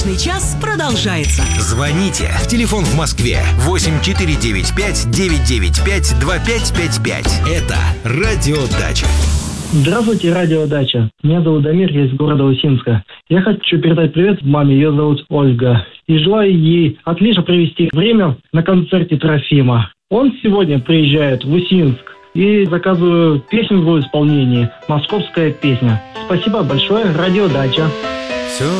Музычный час продолжается. Звоните. Телефон в Москве 8495-995-2555. Это «Радиодача». Здравствуйте, радиодача. Меня зовут Дамир, я из города Усинска. Я хочу передать привет маме, ее зовут Ольга. И желаю ей отлично провести время на концерте Трофима. Он сегодня приезжает в Усинск. И заказываю песню в его исполнении «Московская песня». Спасибо большое, радиодача.